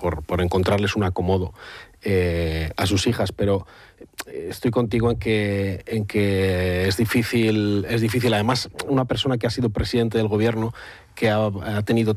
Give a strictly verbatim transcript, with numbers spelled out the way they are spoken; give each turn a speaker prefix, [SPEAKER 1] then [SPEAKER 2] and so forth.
[SPEAKER 1] por, por encontrarles un acomodo eh, a sus hijas, pero estoy contigo en que, en que es difícil, es difícil. Además, una persona que ha sido presidente del gobierno, que ha, ha tenido